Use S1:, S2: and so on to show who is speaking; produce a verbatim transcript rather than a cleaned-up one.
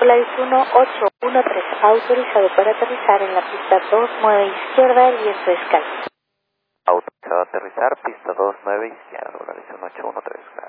S1: Volaris uno ocho uno tres, autorizado para aterrizar en la pista dos nueve izquierda, el viento es cálido.
S2: Autorizado a aterrizar, pista dos nueve izquierda, Volaris uno ocho uno tres, gracias.